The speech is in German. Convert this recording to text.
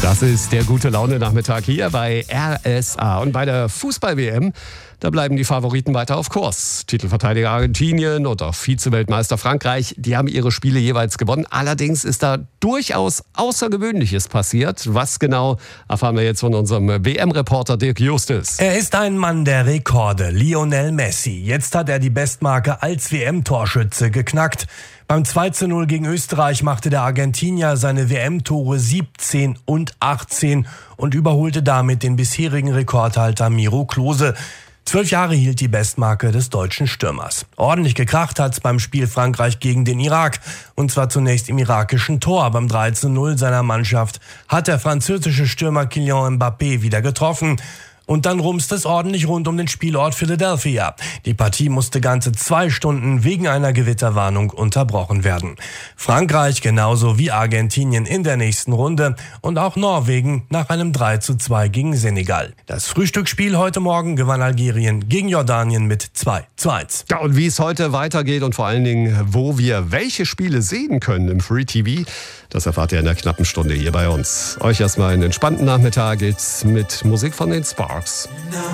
Das ist der Gute-Laune-Nachmittag hier bei RSA. Und bei der Fußball-WM, da bleiben die Favoriten weiter auf Kurs. Titelverteidiger Argentinien und auch Vize-Weltmeister Frankreich, die haben ihre Spiele jeweils gewonnen. Allerdings ist da durchaus Außergewöhnliches passiert. Was genau, erfahren wir jetzt von unserem WM-Reporter Dirk Justus. Er ist ein Mann der Rekorde, Lionel Messi. Jetzt hat er die Bestmarke als WM-Torschütze geknackt. Beim 2:0 gegen Österreich machte der Argentinier seine WM-Tore 17 und 18 und überholte damit den bisherigen Rekordhalter Miro Klose. 12 Jahre hielt die Bestmarke des deutschen Stürmers. Ordentlich gekracht hat's beim Spiel Frankreich gegen den Irak. Und zwar zunächst im irakischen Tor. Beim 3:0 seiner Mannschaft hat der französische Stürmer Kylian Mbappé wieder getroffen. Und dann rumst es ordentlich rund um den Spielort Philadelphia. Die Partie musste ganze 2 Stunden wegen einer Gewitterwarnung unterbrochen werden. Frankreich genauso wie Argentinien in der nächsten Runde und auch Norwegen nach einem 3:2 gegen Senegal. Das Frühstücksspiel heute Morgen gewann Algerien gegen Jordanien mit 2:1. Ja, und wie es heute weitergeht und vor allen Dingen, wo wir welche Spiele sehen können im Free TV, das erfahrt ihr in der knappen Stunde hier bei uns. Euch erstmal einen entspannten Nachmittag, geht's mit Musik von den Sparks.